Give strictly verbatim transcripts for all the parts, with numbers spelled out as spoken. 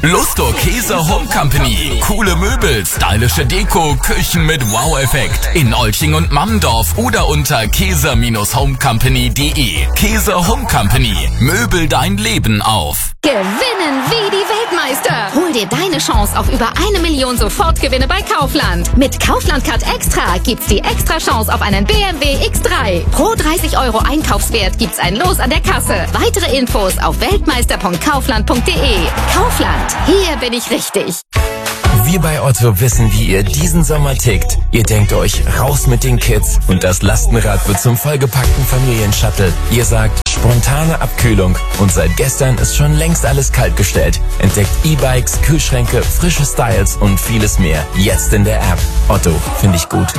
Lusto Käse Home Company. Coole Möbel, stylische Deko, Küchen mit Wow-Effekt. In Olching und Mammendorf oder unter käse homecompany punkt de. Käse Home Company. Möbel dein Leben auf. Gewinnen wie die Weltmeister. Hol dir deine Chance auf über eine Million Sofortgewinne bei Kaufland. Mit Kaufland Card Extra gibt's die extra Chance auf einen B M W X drei. Pro dreißig Euro Einkaufswert gibt's ein Los an der Kasse. Weitere Infos auf weltmeister punkt kaufland punkt de. Kaufland, hier bin ich richtig. Wir bei Otto wissen, wie ihr diesen Sommer tickt. Ihr denkt euch, raus mit den Kids und das Lastenrad wird zum vollgepackten Familienshuttle. Ihr sagt, spontane Abkühlung und seit gestern ist schon längst alles kalt gestellt. Entdeckt E-Bikes, Kühlschränke, frische Styles und vieles mehr. Jetzt in der App. Otto, finde ich gut.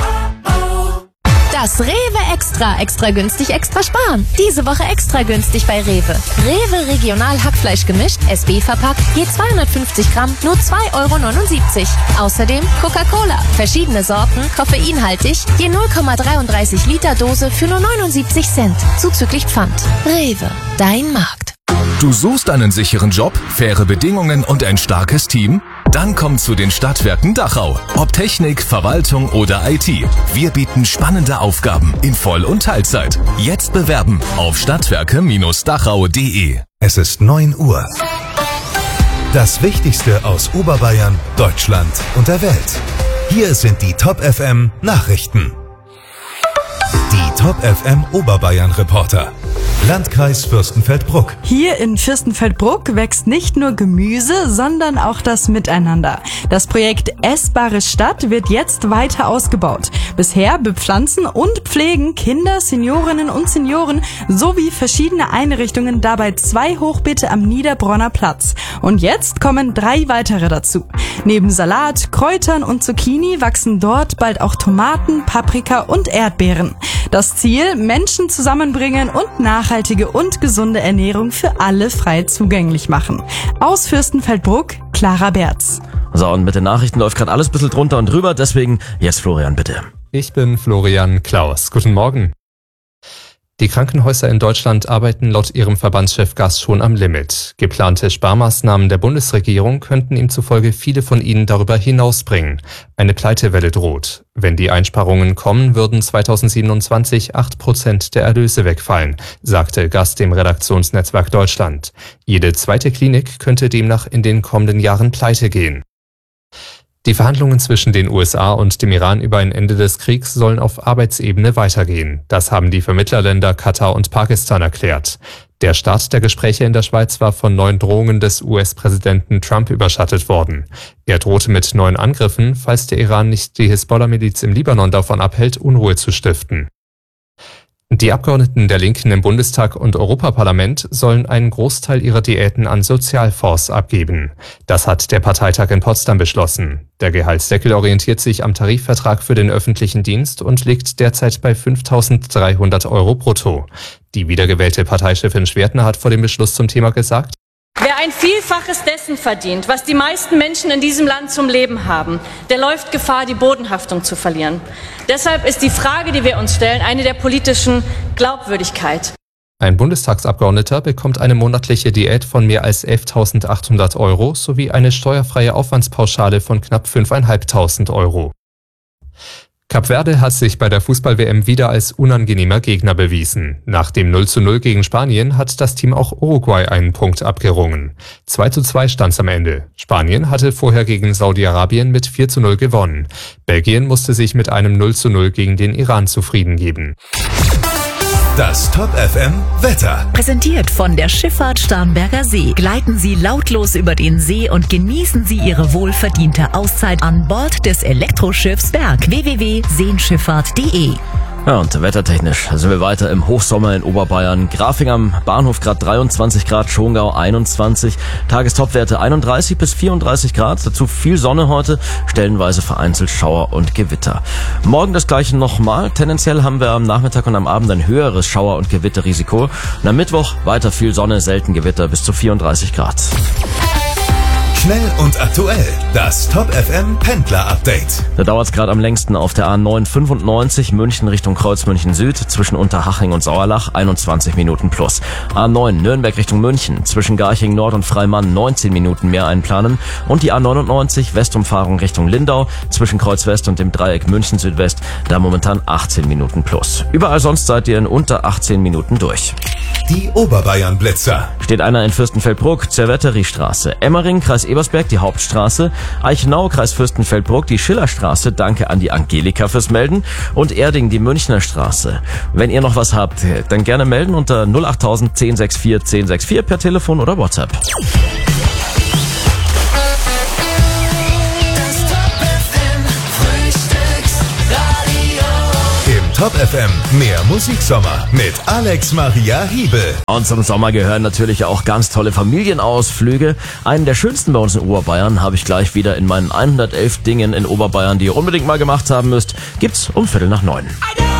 Das Rewe Extra, extra günstig, extra sparen. Diese Woche extra günstig bei Rewe. Rewe Regional Hackfleisch gemischt, S B verpackt, je zweihundertfünfzig Gramm, nur zwei Euro neunundsiebzig. Außerdem Coca-Cola, verschiedene Sorten, koffeinhaltig, je null Komma dreiunddreißig Liter Dose für nur neunundsiebzig Cent, zuzüglich Pfand. Rewe, dein Markt. Du suchst einen sicheren Job, faire Bedingungen und ein starkes Team? Dann komm zu den Stadtwerken Dachau. Ob Technik, Verwaltung oder I T. Wir bieten spannende Aufgaben in Voll- und Teilzeit. Jetzt bewerben auf stadtwerke Dachau punkt de. Es ist neun Uhr. Das Wichtigste aus Oberbayern, Deutschland und der Welt. Hier sind die Top F M Nachrichten. Die Top F M Oberbayern Reporter. Landkreis Fürstenfeldbruck. Hier in Fürstenfeldbruck wächst nicht nur Gemüse, sondern auch das Miteinander. Das Projekt Essbare Stadt wird jetzt weiter ausgebaut. Bisher bepflanzen und pflegen Kinder, Seniorinnen und Senioren sowie verschiedene Einrichtungen dabei zwei Hochbeete am Niederbronner Platz. Und jetzt kommen drei weitere dazu. Neben Salat, Kräutern und Zucchini wachsen dort bald auch Tomaten, Paprika und Erdbeeren. Das Ziel, Menschen zusammenbringen und nachhaltige und gesunde Ernährung für alle frei zugänglich machen. Aus Fürstenfeldbruck, Clara Berz. So, und mit den Nachrichten läuft gerade alles ein bisschen drunter und drüber, deswegen jetzt Florian, bitte. Ich bin Florian Klaus. Guten Morgen. Die Krankenhäuser in Deutschland arbeiten laut ihrem Verbandschef Gass schon am Limit. Geplante Sparmaßnahmen der Bundesregierung könnten ihm zufolge viele von ihnen darüber hinausbringen. Eine Pleitewelle droht. Wenn die Einsparungen kommen, würden zweitausendsiebenundzwanzig acht Prozent der Erlöse wegfallen, sagte Gass dem Redaktionsnetzwerk Deutschland. Jede zweite Klinik könnte demnach in den kommenden Jahren pleite gehen. Die Verhandlungen zwischen den U S A und dem Iran über ein Ende des Kriegs sollen auf Arbeitsebene weitergehen. Das haben die Vermittlerländer Katar und Pakistan erklärt. Der Start der Gespräche in der Schweiz war von neuen Drohungen des U S-Präsidenten Trump überschattet worden. Er drohte mit neuen Angriffen, falls der Iran nicht die Hisbollah-Miliz im Libanon davon abhält, Unruhe zu stiften. Die Abgeordneten der Linken im Bundestag und Europaparlament sollen einen Großteil ihrer Diäten an Sozialfonds abgeben. Das hat der Parteitag in Potsdam beschlossen. Der Gehaltsdeckel orientiert sich am Tarifvertrag für den öffentlichen Dienst und liegt derzeit bei fünftausenddreihundert Euro brutto. Die wiedergewählte Parteichefin Schwertner hat vor dem Beschluss zum Thema gesagt: Wer ein Vielfaches dessen verdient, was die meisten Menschen in diesem Land zum Leben haben, der läuft Gefahr, die Bodenhaftung zu verlieren. Deshalb ist die Frage, die wir uns stellen, eine der politischen Glaubwürdigkeit. Ein Bundestagsabgeordneter bekommt eine monatliche Diät von mehr als elftausendachthundert Euro sowie eine steuerfreie Aufwandspauschale von knapp fünftausendfünfhundert Euro. Kap Verde hat sich bei der Fußball-W M wieder als unangenehmer Gegner bewiesen. Nach dem null zu null gegen Spanien hat das Team auch Uruguay einen Punkt abgerungen. zwei zu zwei stand's am Ende. Spanien hatte vorher gegen Saudi-Arabien mit vier zu null gewonnen. Belgien musste sich mit einem null zu null gegen den Iran zufrieden geben. Das Top F M Wetter. Präsentiert von der Schifffahrt Starnberger See. Gleiten Sie lautlos über den See und genießen Sie Ihre wohlverdiente Auszeit an Bord des Elektroschiffs Berg. w w w punkt seenschifffahrt punkt de. Ja, und wettertechnisch sind wir weiter im Hochsommer in Oberbayern. Grafing am Bahnhof Grad dreiundzwanzig Grad, Schongau einundzwanzig, Tagestopwerte einunddreißig bis vierunddreißig Grad, dazu viel Sonne heute, stellenweise vereinzelt Schauer und Gewitter. Morgen das gleiche nochmal, tendenziell haben wir am Nachmittag und am Abend ein höheres Schauer- und Gewitterrisiko. Und am Mittwoch weiter viel Sonne, selten Gewitter bis zu vierunddreißig Grad. Schnell und aktuell. Das Top F M Pendler Update. Da dauert es gerade am längsten auf der A neun fünfundneunzig München Richtung Kreuzmünchen Süd zwischen Unterhaching und Sauerlach einundzwanzig Minuten plus. A neun Nürnberg Richtung München zwischen Garching Nord und Freimann neunzehn Minuten mehr einplanen. Und die A neunundneunzig Westumfahrung Richtung Lindau zwischen Kreuz West und dem Dreieck München Südwest, da momentan achtzehn Minuten plus. Überall sonst seid ihr in unter achtzehn Minuten durch. Die Oberbayern Blitzer. Steht einer in Fürstenfeldbruck, Zerwetteriestraße, Emmering, Kreis Ebersberg, die Hauptstraße, Eichenau, Kreis Fürstenfeldbruck, die Schillerstraße, danke an die Angelika fürs Melden, und Erding, die Münchner Straße. Wenn ihr noch was habt, dann gerne melden unter null acht tausend zehn sechs vier zehn sechs vier per Telefon oder WhatsApp. Top F M, mehr Musiksommer mit Alex Maria Hiebel. Und zum Sommer gehören natürlich auch ganz tolle Familienausflüge. Einen der schönsten bei uns in Oberbayern habe ich gleich wieder in meinen hundertelf Dingen in Oberbayern, die ihr unbedingt mal gemacht haben müsst. Gibt's um Viertel nach neun.